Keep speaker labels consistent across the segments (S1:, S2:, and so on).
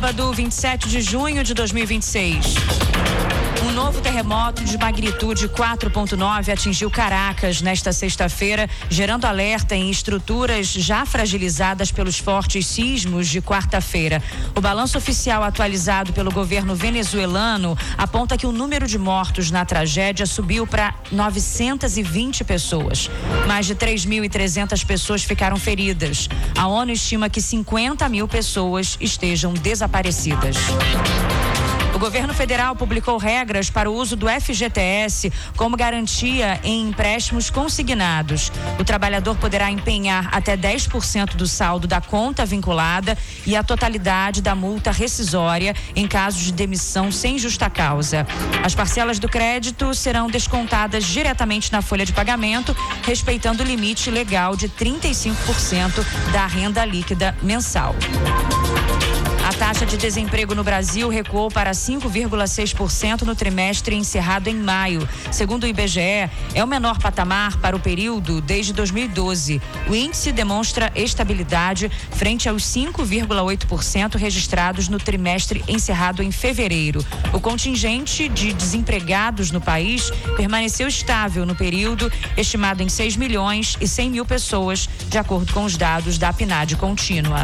S1: sábado, 27 de junho de 2026. Um novo terremoto de magnitude 4.9 atingiu Caracas nesta sexta-feira, gerando alerta em estruturas já fragilizadas pelos fortes sismos de quarta-feira. O balanço oficial atualizado pelo governo venezuelano aponta que o número de mortos na tragédia subiu para 920 pessoas. Mais de 3.300 pessoas ficaram feridas. A ONU estima que 50 mil pessoas estejam desaparecidas. O governo federal publicou regras para o uso do FGTS como garantia em empréstimos consignados. O trabalhador poderá empenhar até 10% do saldo da conta vinculada e a totalidade da multa rescisória em caso de demissão sem justa causa. As parcelas do crédito serão descontadas diretamente na folha de pagamento, respeitando o limite legal de 35% da renda líquida mensal. A taxa de desemprego no Brasil recuou para 5,6% no trimestre encerrado em maio. Segundo o IBGE, é o menor patamar para o período desde 2012. O índice demonstra estabilidade frente aos 5,8% registrados no trimestre encerrado em fevereiro. O contingente de desempregados no país permaneceu estável no período, estimado em 6 milhões e 100 mil pessoas, de acordo com os dados da PNAD contínua.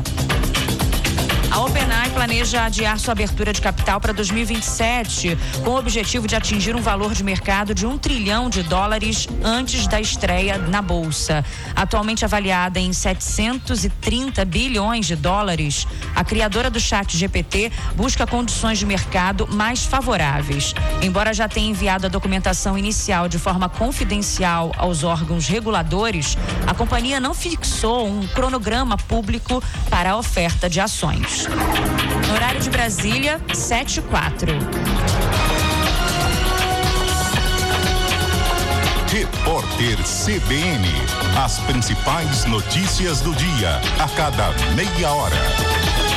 S1: A OpenAI planeja adiar sua abertura de capital para 2027, com o objetivo de atingir um valor de mercado de $1 trilhão antes da estreia na Bolsa. Atualmente avaliada em 730 bilhões de dólares, a criadora do ChatGPT busca condições de mercado mais favoráveis. Embora já tenha enviado a documentação inicial de forma confidencial aos órgãos reguladores, a companhia não fixou um cronograma público para a oferta de ações. No horário de Brasília, 7h04.
S2: Repórter CBN. As principais notícias do dia, a cada meia hora.